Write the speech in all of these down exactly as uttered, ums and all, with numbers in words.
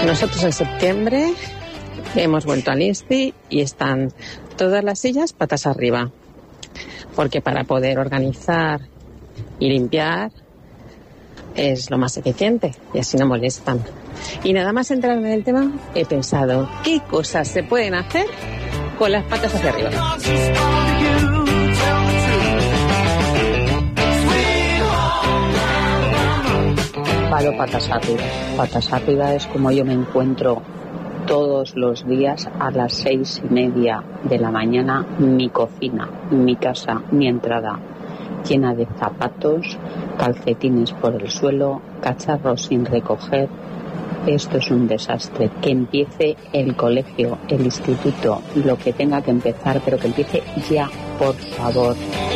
Nosotros en septiembre hemos vuelto al Insti y están todas las sillas patas arriba, porque para poder organizar y limpiar es lo más eficiente y así no molestan. Y nada más entrar en el tema, he pensado qué cosas se pueden hacer con las patas hacia arriba. Palo patas arriba. Patas arriba es como yo me encuentro todos los días a las seis y media de la mañana, mi cocina, mi casa, mi entrada, llena de zapatos, calcetines por el suelo, cacharros sin recoger. Esto es un desastre. Que empiece el colegio, el instituto, lo que tenga que empezar, pero que empiece ya, por favor.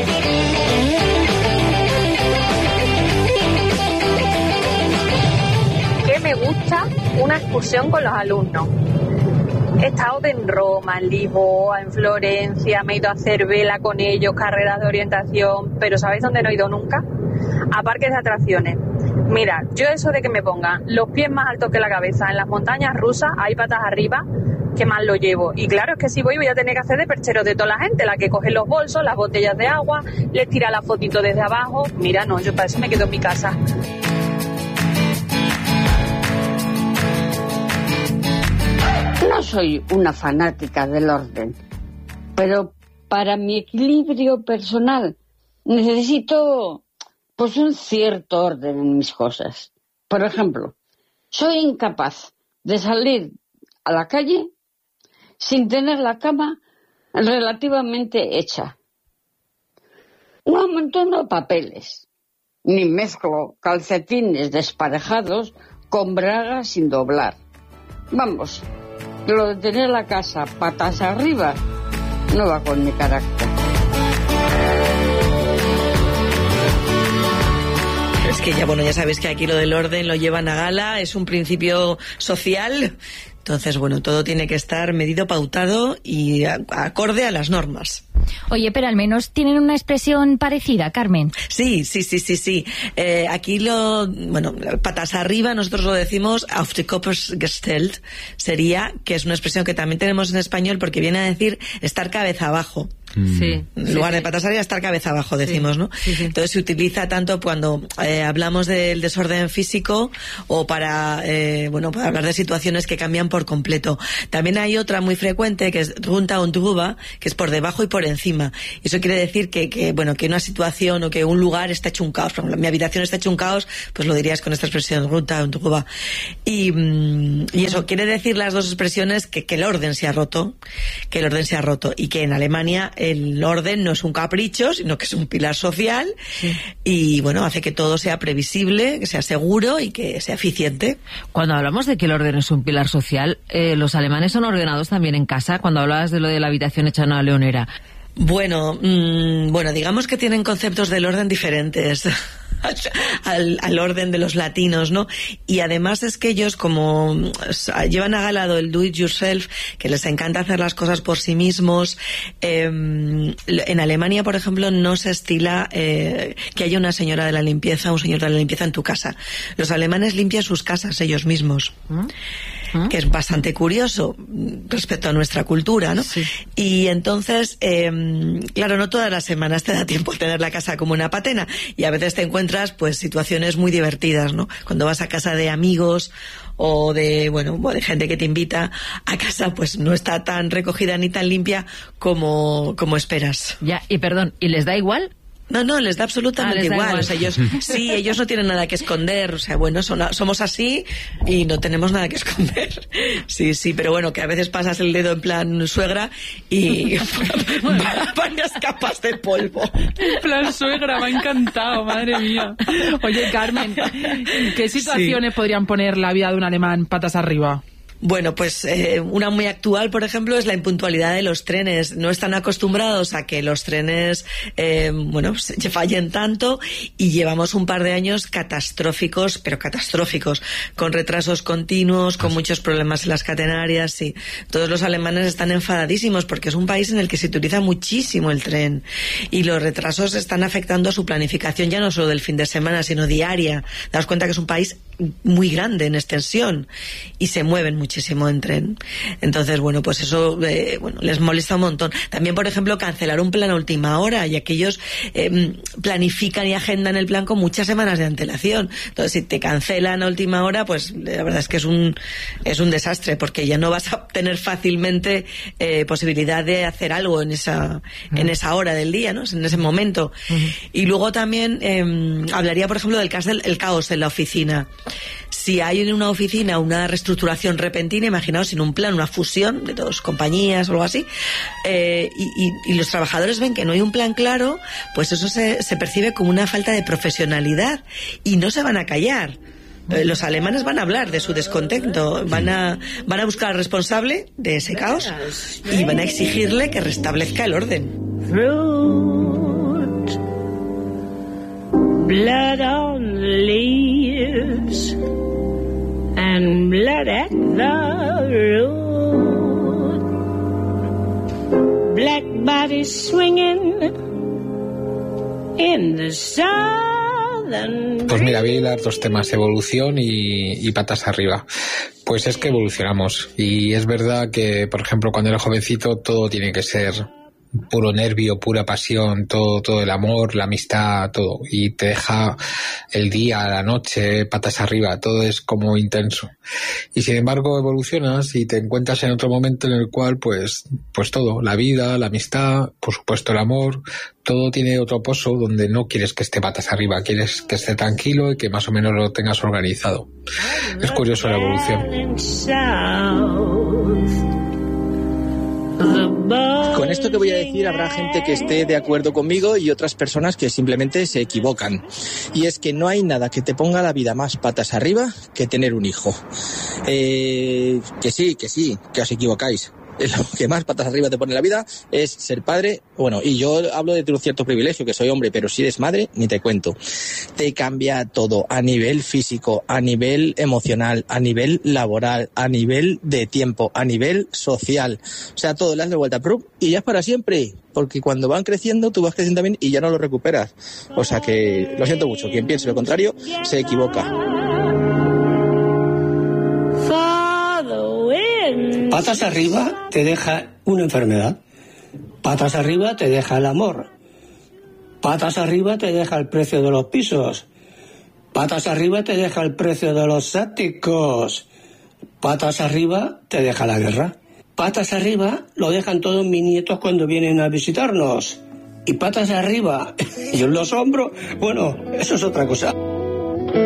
Que me gusta una excursión con los alumnos. He estado en Roma, en Lisboa, en Florencia, me he ido a hacer vela con ellos, carreras de orientación, pero ¿sabéis dónde no he ido nunca? A parques de atracciones. Mira, yo eso de que me pongan los pies más altos que la cabeza en las montañas rusas, hay patas arriba, que más lo llevo. Y claro, es que si voy voy a tener que hacer de perchero de toda la gente, la que coge los bolsos, las botellas de agua, les tira la fotito desde abajo. Mira, no, yo para eso me quedo en mi casa. No soy una fanática del orden, pero para mi equilibrio personal necesito pues un cierto orden en mis cosas. Por ejemplo, soy incapaz de salir a la calle sin tener la cama relativamente hecha. Un montón de papeles. Ni mezclo calcetines desparejados con bragas sin doblar. Vamos, lo de tener la casa patas arriba no va con mi carácter. Es que ya, bueno, ya sabéis que aquí lo del orden lo llevan a gala, es un principio social. Entonces, bueno, todo tiene que estar medido, pautado y a- acorde a las normas. Oye, pero al menos tienen una expresión parecida, Carmen. Sí, sí, sí, sí, sí. Eh, aquí lo, bueno, patas arriba, nosotros lo decimos auf die Kopf gestellt, sería, que es una expresión que también tenemos en español porque viene a decir estar cabeza abajo. Sí. En lugar sí, de patas arriba, estar cabeza abajo, decimos, Sí, ¿no? sí, sí. Entonces se utiliza tanto cuando eh, hablamos del desorden físico o para, eh, bueno, para hablar de situaciones que cambian por completo. También hay otra muy frecuente que es runter und drüber, que es por debajo y por encima. Y eso quiere decir que, que, bueno, que una situación o que un lugar está hecho un caos. Por ejemplo, mi habitación está hecho un caos, pues lo dirías con esta expresión, runter und drüber. Y, mm, y eso quiere decir las dos expresiones que, que el orden se ha roto, que el orden se ha roto y que en Alemania el orden no es un capricho, sino que es un pilar social. Sí. Y bueno, hace que todo sea previsible, que sea seguro y que sea eficiente. Cuando hablamos de que el orden es un pilar social, eh, ¿los alemanes son ordenados también en casa? Cuando hablabas de lo de la habitación hecha una leonera. Bueno, mmm, bueno, digamos que tienen conceptos del orden diferentes al, al orden de los latinos, ¿no? Y además es que ellos, como llevan a gala el do it yourself, que les encanta hacer las cosas por sí mismos, eh, en Alemania, por ejemplo, no se estila eh, que haya una señora de la limpieza, un señor de la limpieza en tu casa. Los alemanes limpian sus casas ellos mismos. ¿Mm? Que es bastante curioso respecto a nuestra cultura, ¿no? Sí. Y entonces, eh, claro, no todas las semanas te da tiempo a tener la casa como una patena y a veces te encuentras pues situaciones muy divertidas, ¿no? Cuando vas a casa de amigos o de, bueno, de gente que te invita a casa, pues no está tan recogida ni tan limpia como, como esperas. Ya, y perdón, ¿y les da igual? No, no, les da absolutamente ah, les da igual. igual. O sea, ellos, sí, ellos no tienen nada que esconder. O sea, bueno, son, somos así y no tenemos nada que esconder. Sí, sí, pero bueno, que a veces pasas el dedo en plan suegra y varias capas de polvo. En plan suegra, me ha encantado, madre mía. Oye, Carmen, ¿qué situaciones sí. podrían poner la vida de un alemán patas arriba? Bueno, pues eh, una muy actual, por ejemplo, es la impuntualidad de los trenes. No están acostumbrados a que los trenes, eh, bueno, se fallen tanto, y llevamos un par de años catastróficos, pero catastróficos, con retrasos continuos, con muchos problemas en las catenarias. Sí. Todos los alemanes están enfadadísimos porque es un país en el que se utiliza muchísimo el tren, y los retrasos están afectando a su planificación, ya no solo del fin de semana, sino diaria. Daos cuenta que es un país muy grande en extensión y se mueven muchísimo en tren. Entonces, bueno, pues eso eh, bueno, les molesta un montón. También, por ejemplo, cancelar un plan a última hora, ya que ellos eh, planifican y agendan el plan con muchas semanas de antelación. Entonces, si te cancelan a última hora, pues la verdad es que es un es un desastre, porque ya no vas a tener fácilmente eh, posibilidad de hacer algo en esa uh-huh. en esa hora del día, ¿no? En ese momento. Uh-huh. Y luego también eh, hablaría, por ejemplo, del caos del el caos en la oficina. Si hay en una oficina una reestructuración repentina, imaginaos sin un plan, una fusión de dos compañías o algo así, eh, y, y, y los trabajadores ven que no hay un plan claro, pues eso se, se percibe como una falta de profesionalidad, y no se van a callar. Eh, los alemanes van a hablar de su descontento, van a, van a buscar al responsable de ese caos y van a exigirle que restablezca el orden. Blood on the leaves and blood at the road. Black bodies swinging in the southern. Pues mira, voy a hilar dos temas, evolución y, y patas arriba. Pues es que evolucionamos, y es verdad que, por ejemplo, cuando eres jovencito todo tiene que ser puro nervio, pura pasión, todo, todo el amor, la amistad, todo, y te deja el día, la noche, patas arriba, todo es como intenso. Y sin embargo evolucionas y te encuentras en otro momento en el cual pues, pues todo, la vida, la amistad, por supuesto el amor, todo tiene otro pozo donde no quieres que esté patas arriba, quieres que esté tranquilo y que más o menos lo tengas organizado. Es curioso la evolución. Con esto que voy a decir habrá gente que esté de acuerdo conmigo y otras personas que simplemente se equivocan. Y es que no hay nada que te ponga la vida más patas arriba que tener un hijo. Eh, que sí, que sí, que os equivocáis. Lo que más patas arriba te pone la vida es ser padre. Bueno, y yo hablo de un cierto privilegio, que soy hombre, pero si eres madre, ni te cuento. Te cambia todo, a nivel físico, a nivel emocional, a nivel laboral, a nivel de tiempo, a nivel social. O sea, todo le das de vuelta y ya es para siempre. Porque cuando van creciendo, tú vas creciendo también y ya no lo recuperas. O sea que, lo siento mucho, quien piense lo contrario, se equivoca. Patas arriba te deja una enfermedad. Patas arriba te deja el amor. Patas arriba te deja el precio de los pisos. Patas arriba te deja el precio de los áticos. Patas arriba te deja la guerra. Patas arriba lo dejan todos mis nietos cuando vienen a visitarnos. Y patas arriba y en los hombros, bueno, eso es otra cosa.